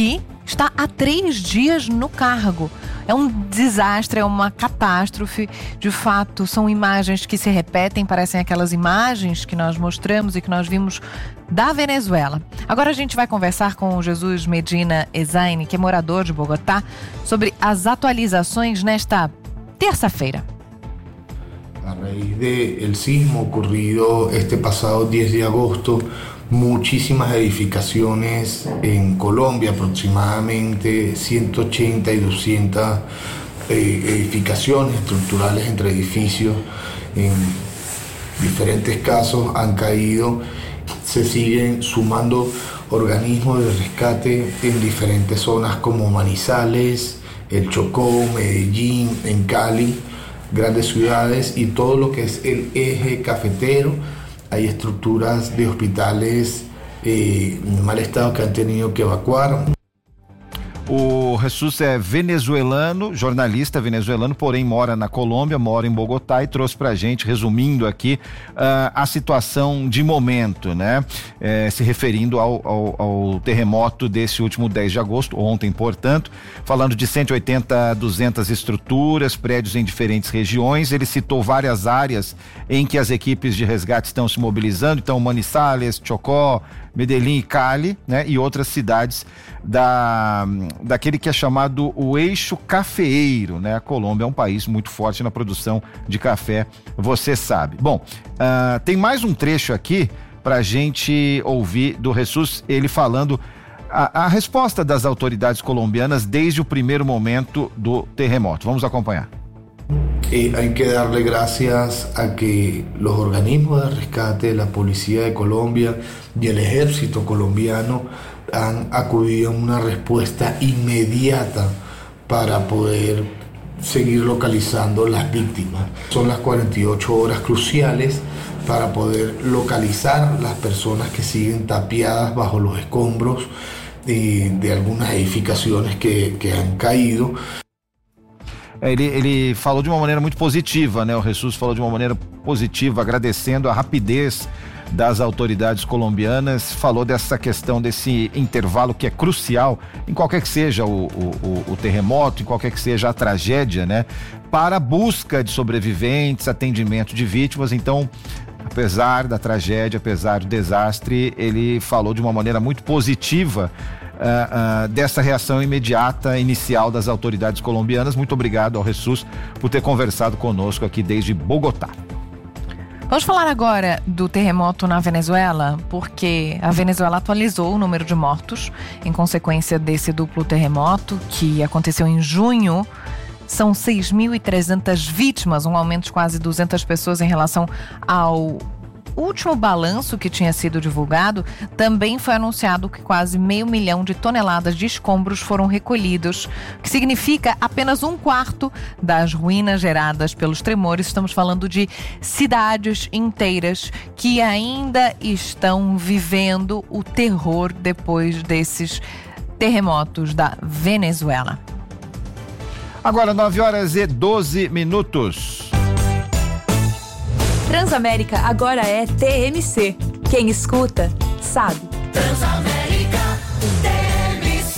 está há três dias no cargo. É um desastre, é uma catástrofe. De fato, são imagens que se repetem, parecem aquelas imagens que nós mostramos e que nós vimos da Venezuela. Agora a gente vai conversar com o Jesus Medina Ezaine, que é morador de Bogotá, sobre as atualizações nesta terça-feira. A raíz del sismo ocurrido este pasado diez de agosto, muchísimas edificaciones en Colombia, aproximadamente ciento ochenta y doscientas eh, edificaciones estructurales entre edificios, en diferentes casos han caído. Se siguen sumando organismos de rescate en diferentes zonas como Manizales, el Chocó, Medellín, en Cali, grandes ciudades y todo lo que es el eje cafetero. Hay estructuras de hospitales eh, en mal estado que han tenido que evacuar. O Jesus é venezuelano, jornalista venezuelano, porém mora na Colômbia, mora em Bogotá e trouxe pra gente, resumindo aqui, uh, a situação de momento, né? É, se referindo ao, ao, ao terremoto desse último dez de agosto, ontem, portanto, falando de cento e oitenta, duzentas estruturas, prédios em diferentes regiões. Ele citou várias áreas em que as equipes de resgate estão se mobilizando, então Manizales, Chocó, Medellín e Cali, né? E outras cidades da, daquele que é chamado o eixo cafeeiro, né? A Colômbia é um país muito forte na produção de café, você sabe. Bom, uh, tem mais um trecho aqui pra gente ouvir do Jesus, ele falando a, a resposta das autoridades colombianas desde o primeiro momento do terremoto. Vamos acompanhar. Eh, hay que darle gracias a que los organismos de rescate, la Policía de Colombia y el Ejército colombiano han acudido a una respuesta inmediata para poder seguir localizando las víctimas. Son las cuarenta y ocho horas cruciales para poder localizar las personas que siguen tapiadas bajo los escombros de, de algunas edificaciones que, que han caído. Ele, ele falou de uma maneira muito positiva, né? O Jesus falou de uma maneira positiva, agradecendo a rapidez das autoridades colombianas, falou dessa questão desse intervalo que é crucial em qualquer que seja o, o, o terremoto, em qualquer que seja a tragédia, né? Para a busca de sobreviventes, atendimento de vítimas. Então, apesar da tragédia, apesar do desastre, ele falou de uma maneira muito positiva Uh, uh, dessa reação imediata, inicial das autoridades colombianas. Muito obrigado ao Jesus por ter conversado conosco aqui desde Bogotá. Vamos falar agora do terremoto na Venezuela, porque a Venezuela atualizou o número de mortos em consequência desse duplo terremoto que aconteceu em junho. São seis mil e trezentas vítimas, um aumento de quase duzentas pessoas em relação ao último balanço que tinha sido divulgado. Também foi anunciado que quase meio milhão de toneladas de escombros foram recolhidos, o que significa apenas um quarto das ruínas geradas pelos tremores. Estamos falando de cidades inteiras que ainda estão vivendo o terror depois desses terremotos da Venezuela. Agora nove horas e doze minutos. Transamérica agora é T M C. Quem escuta, sabe. Transamérica T M C.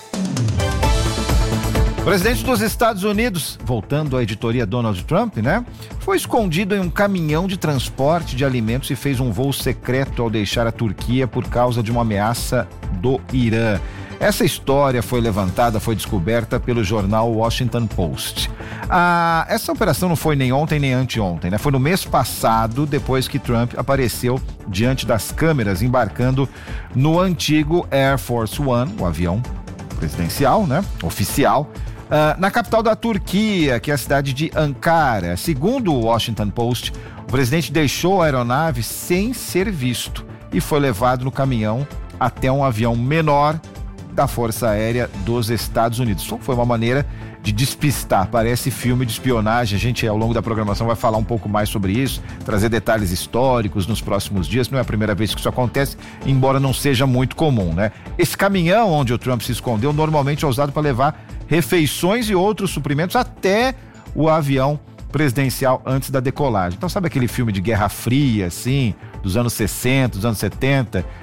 O presidente dos Estados Unidos, voltando à editoria Donald Trump, né? Foi escondido em um caminhão de transporte de alimentos e fez um voo secreto ao deixar a Turquia por causa de uma ameaça do Irã. Essa história foi levantada, foi descoberta pelo jornal Washington Post. Ah, essa operação não foi nem ontem nem anteontem, né? Foi no mês passado, depois que Trump apareceu diante das câmeras embarcando no antigo Air Force One, o avião presidencial, né? Oficial, ah, na capital da Turquia, que é a cidade de Ankara. Segundo o Washington Post, o presidente deixou a aeronave sem ser visto e foi levado no caminhão até um avião menor da Força Aérea dos Estados Unidos. Isso foi uma maneira de despistar, parece filme de espionagem. A gente, ao longo da programação, vai falar um pouco mais sobre isso, trazer detalhes históricos nos próximos dias. Não é a primeira vez que isso acontece, embora não seja muito comum, né? Esse caminhão onde o Trump se escondeu normalmente é usado para levar refeições e outros suprimentos até o avião presidencial antes da decolagem. Então, sabe aquele filme de Guerra Fria, assim, dos anos sessenta, dos anos setenta,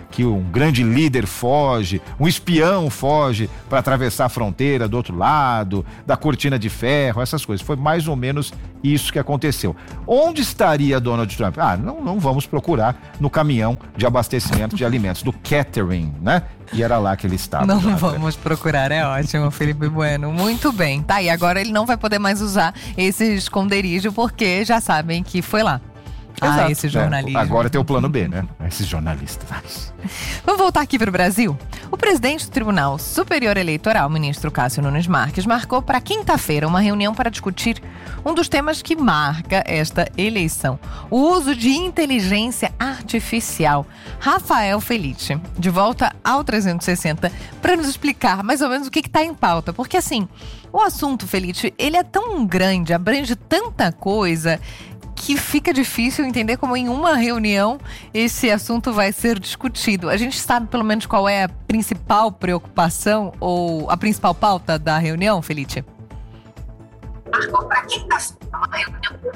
que um grande líder foge, um espião foge para atravessar a fronteira do outro lado, da cortina de ferro, essas coisas. Foi mais ou menos isso que aconteceu. Onde estaria Donald Trump? Ah, não, não vamos procurar no caminhão de abastecimento de alimentos, do catering, né? E era lá que ele estava. Não já, vamos né? procurar, é ótimo, Felipe Bueno. Muito bem. Tá, e agora ele não vai poder mais usar esse esconderijo porque já sabem que foi lá. Exato. Ah, esse jornalismo. É, agora tem o plano B, né? Esses jornalistas. Vamos voltar aqui para o Brasil? O presidente do Tribunal Superior Eleitoral, ministro Cássio Nunes Marques, marcou para quinta-feira uma reunião para discutir um dos temas que marca esta eleição: o uso de inteligência artificial. Rafael Felice, de volta ao trezentos e sessenta, para nos explicar mais ou menos o que está em pauta. Porque assim, o assunto, Felice, ele é tão grande, abrange tanta coisa, que fica difícil entender como em uma reunião esse assunto vai ser discutido. A gente sabe pelo menos qual é a principal preocupação ou a principal pauta da reunião, Felice? Marcou para quinta-feira uma reunião.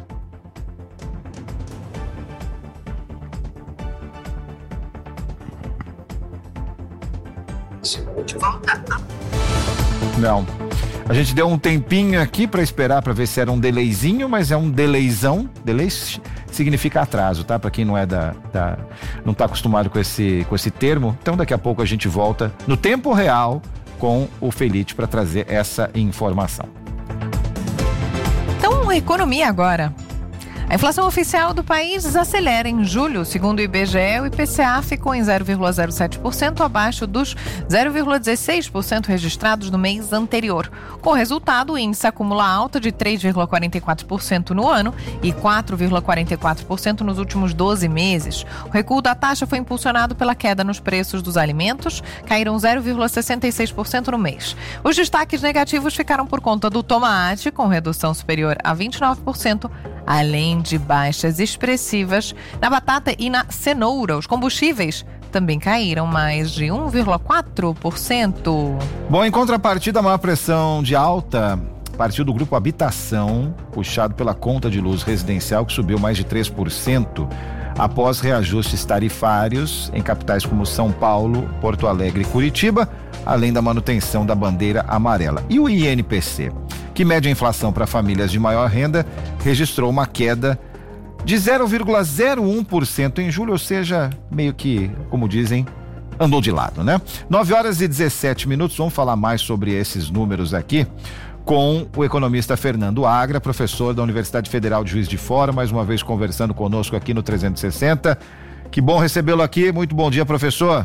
De volta. Não. A gente deu um tempinho aqui para esperar para ver se era um delayzinho, mas é um delayzão. Delay significa atraso, tá? Para quem não é da, da não está acostumado com esse com esse termo. Então daqui a pouco a gente volta no tempo real com o Felice para trazer essa informação. Então, economia agora. A inflação oficial do país desacelera em julho. Segundo o I B G E, o I P C A ficou em zero vírgula zero sete por cento, abaixo dos zero vírgula dezesseis por cento registrados no mês anterior. Com o resultado, o índice acumula alta de três vírgula quarenta e quatro por cento no ano e quatro vírgula quarenta e quatro por cento nos últimos doze meses. O recuo da taxa foi impulsionado pela queda nos preços dos alimentos, caíram zero vírgula sessenta e seis por cento no mês. Os destaques negativos ficaram por conta do tomate, com redução superior a vinte e nove por cento, além de baixas expressivas na batata e na cenoura. Os combustíveis também caíram mais de um vírgula quatro por cento. Bom, em contrapartida, a maior pressão de alta partiu do grupo Habitação, puxado pela conta de luz residencial, que subiu mais de três por cento após reajustes tarifários em capitais como São Paulo, Porto Alegre e Curitiba, além da manutenção da bandeira amarela. E o I N P C, que mede a inflação para famílias de maior renda, registrou uma queda de zero vírgula zero um por cento em julho, ou seja, meio que, como dizem, andou de lado, né? nove horas e dezessete minutos, vamos falar mais sobre esses números aqui com o economista Fernando Agra, professor da Universidade Federal de Juiz de Fora, mais uma vez conversando conosco aqui no trezentos e sessenta. Que bom recebê-lo aqui, muito bom dia, professor.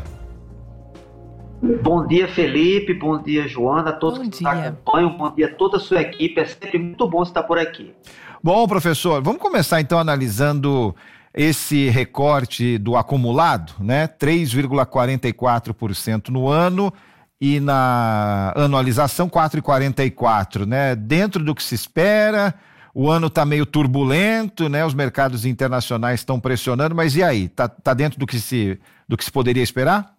Bom dia, Felipe, bom dia, Joana, a todos bom que nos acompanham, bom dia a toda a sua equipe, é sempre muito bom estar por aqui. Bom, professor, vamos começar então analisando esse recorte do acumulado, né? três vírgula quarenta e quatro por cento no ano e na anualização quatro vírgula quarenta e quatro por cento, né? Dentro do que se espera, o ano está meio turbulento, né? Os mercados internacionais estão pressionando, mas e aí? Tá, tá dentro do que se, do que se poderia esperar?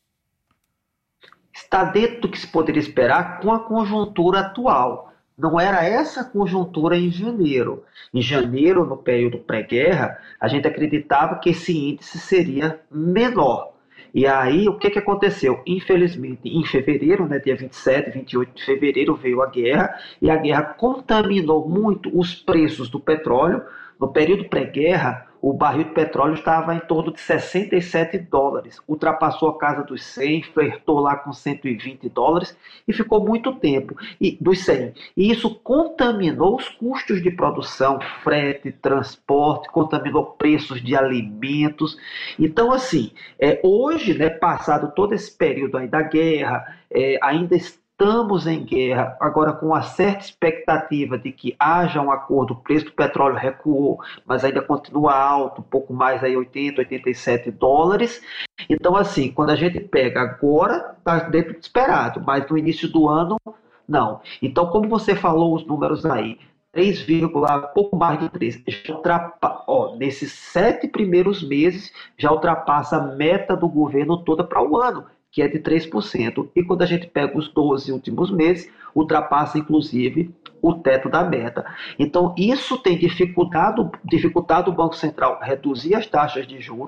Está dentro do que se poderia esperar com a conjuntura atual. Não era essa conjuntura em janeiro. Em janeiro, no período pré-guerra, a gente acreditava que esse índice seria menor. E aí, o que, que aconteceu? Infelizmente, em fevereiro, né, dia vinte e sete, vinte e oito de fevereiro, veio a guerra, e a guerra contaminou muito os preços do petróleo. No período pré-guerra, o barril de petróleo estava em torno de sessenta e sete dólares, ultrapassou a casa dos cem, flertou lá com cento e vinte dólares e ficou muito tempo e, dos cem. E isso contaminou os custos de produção, frete, transporte, contaminou preços de alimentos. Então, assim, é, hoje, né, passado todo esse período aí da guerra, é, ainda está Estamos em guerra, agora com uma certa expectativa de que haja um acordo, o preço do petróleo recuou, mas ainda continua alto, um pouco mais aí, oitenta, oitenta e sete dólares. Então, assim, quando a gente pega agora, está dentro do esperado, mas no início do ano, não. Então, como você falou os números aí, três, pouco mais de três, já ultrapa, ó, nesses sete primeiros meses, já ultrapassa a meta do governo toda para o ano, que é de três por cento. E quando a gente pega os doze últimos meses, ultrapassa, inclusive, o teto da meta. Então, isso tem dificultado, dificultado o Banco Central reduzir as taxas de juros,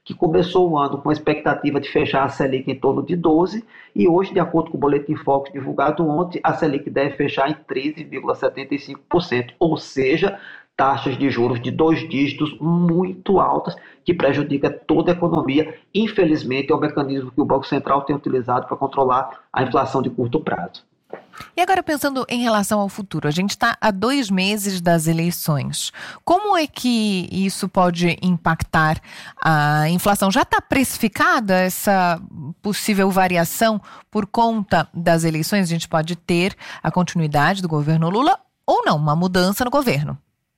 que começou o ano com a expectativa de fechar a Selic em torno de doze e hoje, de acordo com o Boletim Focus divulgado ontem, a Selic deve fechar em treze vírgula setenta e cinco por cento, ou seja, taxas de juros de dois dígitos muito altas, que prejudica toda a economia. Infelizmente, é o mecanismo que o Banco Central tem utilizado para controlar a inflação de curto prazo. E agora, pensando em relação ao futuro, a gente está a dois meses das eleições. Como é que isso pode impactar a inflação? Já está precificada essa possível variação por conta das eleições? A gente pode ter a continuidade do governo Lula ou não, uma mudança no governo?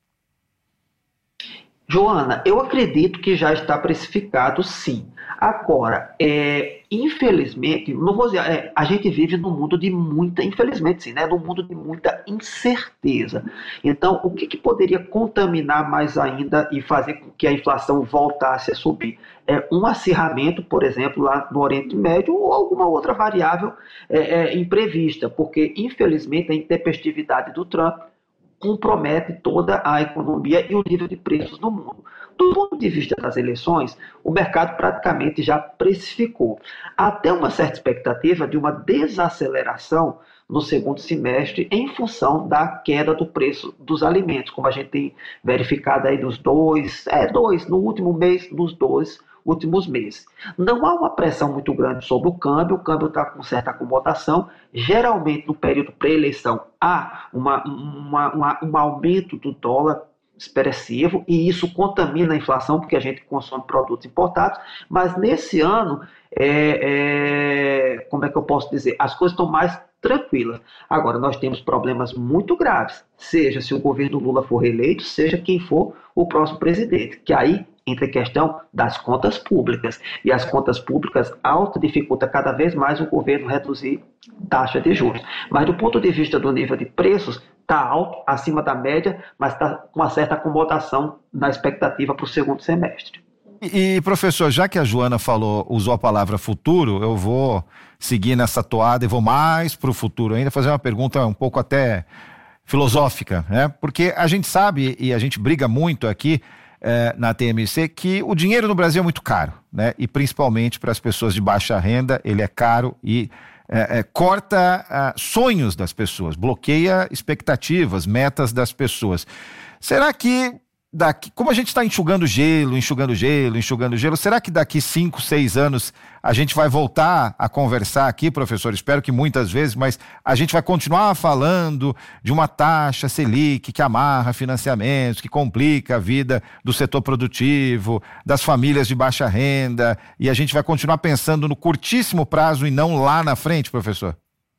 Joana, eu acredito que já está precificado, sim. Agora, é, infelizmente, não vou dizer, é, a gente vive num mundo de muita, infelizmente sim, né, num mundo de muita incerteza. Então, o que, que poderia contaminar mais ainda e fazer com que a inflação voltasse a subir? É um acirramento, por exemplo, lá no Oriente Médio ou alguma outra variável é, é, imprevista, porque, infelizmente, a intempestividade do Trump compromete toda a economia e o nível de preços no mundo. Do ponto de vista das eleições, o mercado praticamente já precificou. Até uma certa expectativa de uma desaceleração no segundo semestre em função da queda do preço dos alimentos, como a gente tem verificado aí nos dois, é, dois, no último mês, nos dois últimos meses. Não há uma pressão muito grande sobre o câmbio, o câmbio está com certa acomodação. Geralmente, no período pré-eleição, há uma, uma, uma, um aumento do dólar expressivo e isso contamina a inflação, porque a gente consome produtos importados, mas nesse ano, é, é, como é que eu posso dizer, as coisas estão mais tranquilas. Agora, nós temos problemas muito graves, seja se o governo Lula for reeleito, seja quem for o próximo presidente, que aí entra a questão das contas públicas. E as contas públicas alta dificulta cada vez mais o governo reduzir taxa de juros. Mas do ponto de vista do nível de preços, está alto, acima da média, mas está com uma certa acomodação na expectativa para o segundo semestre. E, e, professor, já que a Joana falou, usou a palavra futuro, eu vou seguir nessa toada e vou mais para o futuro ainda, fazer uma pergunta um pouco até filosófica, né? Porque a gente sabe, e a gente briga muito aqui, É, na T M C, que o dinheiro no Brasil é muito caro, né? E principalmente para as pessoas de baixa renda, ele é caro e é, é, corta é, sonhos das pessoas, bloqueia expectativas, metas das pessoas. Será que daqui, como a gente está enxugando gelo, enxugando gelo, enxugando gelo, será que daqui cinco, seis anos a gente vai voltar a conversar aqui, professor? Espero que muitas vezes, mas a gente vai continuar falando de uma taxa Selic que amarra financiamentos, que complica a vida do setor produtivo, das famílias de baixa renda, e a gente vai continuar pensando no curtíssimo prazo e não lá na frente, professor?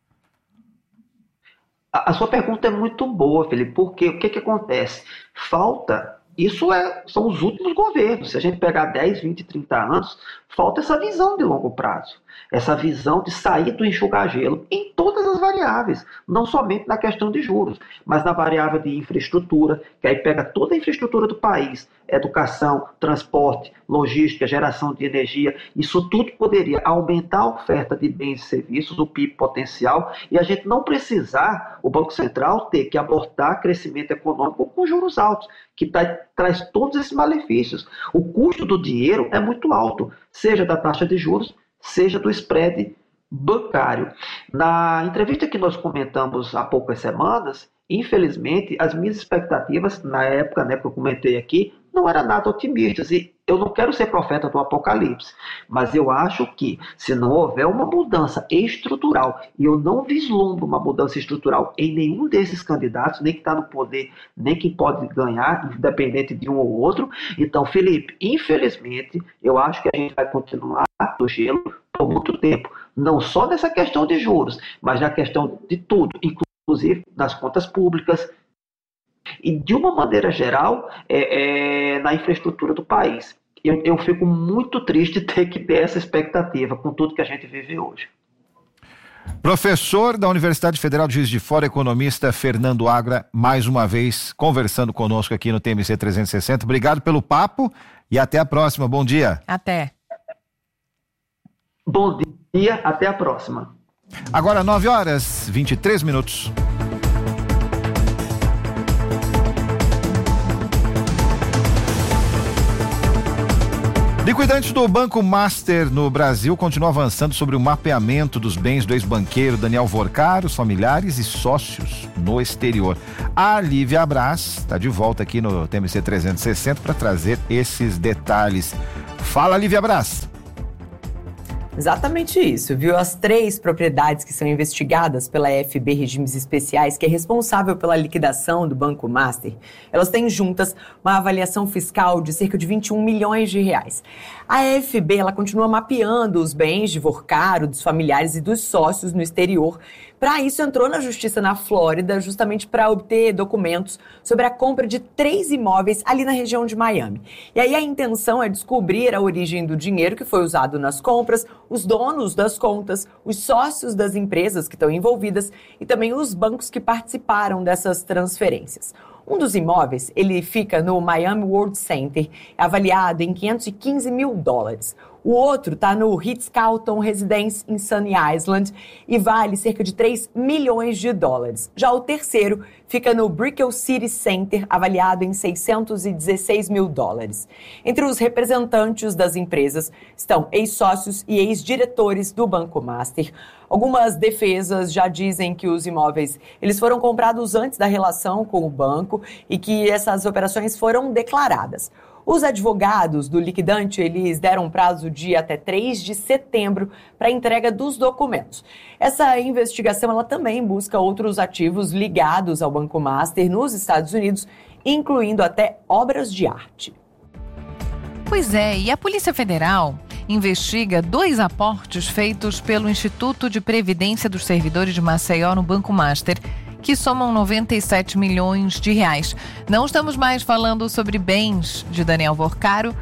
A, a sua pergunta é muito boa, Felipe, porque o que, que acontece? Falta... Isso é, são os últimos governos. Se a gente pegar dez, vinte, trinta anos, falta essa visão de longo prazo. Essa visão de sair do enxugar-gelo em todas as variáveis. Não somente na questão de juros, mas na variável de infraestrutura, que aí pega toda a infraestrutura do país. Educação, transporte, logística, geração de energia. Isso tudo poderia aumentar a oferta de bens e serviços, o P I B potencial, e a gente não precisar, o Banco Central, ter que abortar crescimento econômico com juros altos, que tá, traz todos esses malefícios. O custo do dinheiro é muito alto, seja da taxa de juros, seja do spread bancário. Na entrevista que nós comentamos há poucas semanas, infelizmente, as minhas expectativas, na época, né, que eu comentei aqui, não eram nada otimistas. E eu não quero ser profeta do apocalipse, mas eu acho que, se não houver uma mudança estrutural, e eu não vislumbro uma mudança estrutural em nenhum desses candidatos, nem que está no poder, nem que pode ganhar, independente de um ou outro. Então, Felipe, infelizmente, eu acho que a gente vai continuar no gelo por muito tempo. Não só nessa questão de juros, mas na questão de tudo, inclusive das contas públicas, e de uma maneira geral, é, é, na infraestrutura do país. Eu, eu fico muito triste de ter que ter essa expectativa com tudo que a gente vive hoje. Professor da Universidade Federal de Juiz de Fora, economista Fernando Agra, mais uma vez conversando conosco aqui no T M C trezentos e sessenta. Obrigado pelo papo e até a próxima. Bom dia. Até. Bom dia, até a próxima. Agora nove horas e vinte e três minutos. Liquidantes do Banco Master no Brasil continuam avançando sobre o mapeamento dos bens do ex-banqueiro Daniel Vorcaro, os familiares e sócios no exterior. A Lívia Braz está de volta aqui no T M C trezentos e sessenta para trazer esses detalhes. Fala, Lívia Braz. Exatamente isso, viu? As três propriedades que são investigadas pela F B Regimes Especiais, que é responsável pela liquidação do Banco Master, elas têm juntas uma avaliação fiscal de cerca de vinte e um milhões de reais. A F B, ela continua mapeando os bens de Vorcaro, dos familiares e dos sócios no exterior. Para isso, entrou na justiça na Flórida, justamente para obter documentos sobre a compra de três imóveis ali na região de Miami. E aí a intenção é descobrir a origem do dinheiro que foi usado nas compras, os donos das contas, os sócios das empresas que estão envolvidas e também os bancos que participaram dessas transferências. Um dos imóveis, ele fica no Miami World Center, avaliado em quinhentos e quinze mil dólares. O outro está no Ritz-Carlton Residence em Sunny Island e vale cerca de três milhões de dólares. Já o terceiro fica no Brickell City Center, avaliado em seiscentos e dezesseis mil dólares. Entre os representantes das empresas estão ex-sócios e ex-diretores do Banco Master. Algumas defesas já dizem que os imóveis eles foram comprados antes da relação com o banco e que essas operações foram declaradas. Os advogados do liquidante, eles deram um prazo de até três de setembro para a entrega dos documentos. Essa investigação, ela também busca outros ativos ligados ao Banco Master nos Estados Unidos, incluindo até obras de arte. Pois é, e a Polícia Federal investiga dois aportes feitos pelo Instituto de Previdência dos Servidores de Maceió no Banco Master, que somam noventa e sete milhões de reais. Não estamos mais falando sobre bens de Daniel Vorcaro,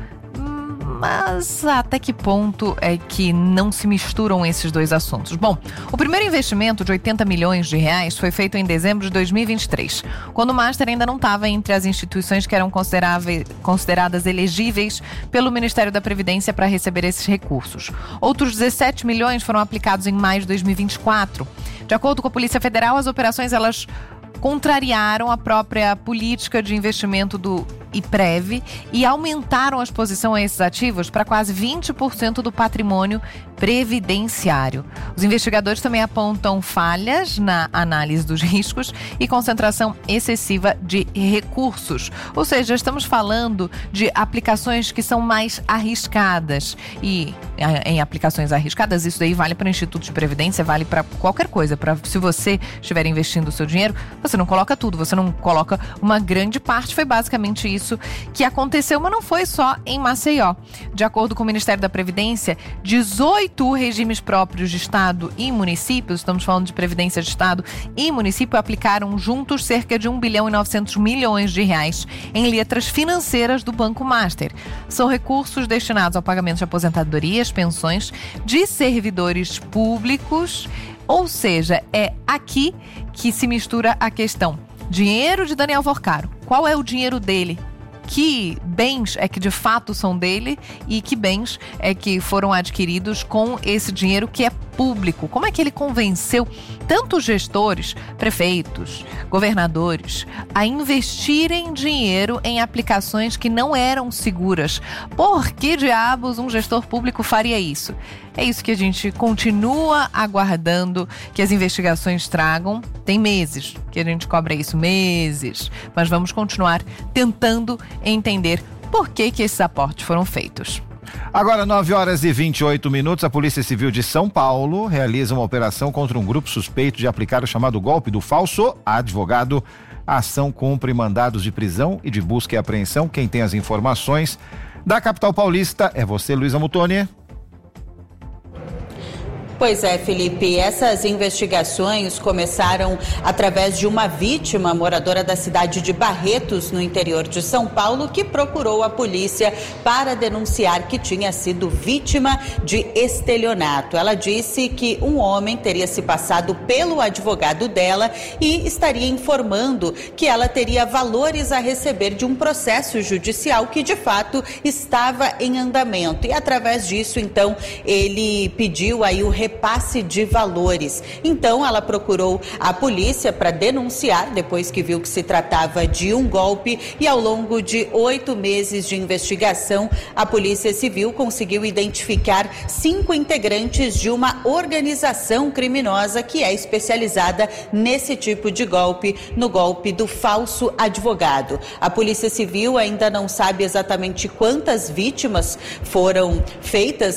mas até que ponto é que não se misturam esses dois assuntos? Bom, o primeiro investimento de oitenta milhões de reais foi feito em dezembro de dois mil e vinte e três, quando o Master ainda não estava entre as instituições que eram consideradas elegíveis pelo Ministério da Previdência para receber esses recursos. Outros dezessete milhões foram aplicados em maio de dois mil e vinte e quatro. De acordo com a Polícia Federal, as operações elas contrariaram a própria política de investimento do IPREV e aumentaram a exposição a esses ativos para quase vinte por cento do patrimônio previdenciário. Os investigadores também apontam falhas na análise dos riscos e concentração excessiva de recursos. Ou seja, estamos falando de aplicações que são mais arriscadas. E em aplicações arriscadas, isso daí vale para o Instituto de Previdência, vale para qualquer coisa. Pra, se você estiver investindo o seu dinheiro, você não coloca tudo, você não coloca uma grande parte. Foi basicamente isso que aconteceu, mas não foi só em Maceió. De acordo com o Ministério da Previdência, dezoito regimes próprios de Estado e municípios, estamos falando de Previdência de Estado e município, aplicaram juntos cerca de um bilhão e novecentos milhões de reais em letras financeiras do Banco Master. São recursos destinados ao pagamento de aposentadorias, pensões de servidores públicos, ou seja, é aqui que se mistura a questão. Dinheiro de Daniel Vorcaro. Qual é o dinheiro dele? Que bens é que de fato são dele e que bens é que foram adquiridos com esse dinheiro que é público? Como é que ele convenceu tantos gestores, prefeitos, governadores a investirem dinheiro em aplicações que não eram seguras? Por que diabos um gestor público faria isso? É isso que a gente continua aguardando que as investigações tragam. Tem meses que a gente cobra isso, meses. Mas vamos continuar tentando entender por que que esses aportes foram feitos. Agora, nove horas e vinte e oito minutos, a Polícia Civil de São Paulo realiza uma operação contra um grupo suspeito de aplicar o chamado golpe do falso advogado. A ação cumpre mandados de prisão e de busca e apreensão. Quem tem as informações da capital paulista é você, Luísa Mutoni. Pois é, Felipe, essas investigações começaram através de uma vítima moradora da cidade de Barretos, no interior de São Paulo, que procurou a polícia para denunciar que tinha sido vítima de estelionato. Ela disse que um homem teria se passado pelo advogado dela e estaria informando que ela teria valores a receber de um processo judicial que, de fato, estava em andamento. E, através disso, então, ele pediu aí o repasse de valores. Então, ela procurou a polícia para denunciar, depois que viu que se tratava de um golpe, e ao longo de oito meses de investigação, a Polícia Civil conseguiu identificar cinco integrantes de uma organização criminosa que é especializada nesse tipo de golpe, no golpe do falso advogado. A Polícia Civil ainda não sabe exatamente quantas vítimas foram feitas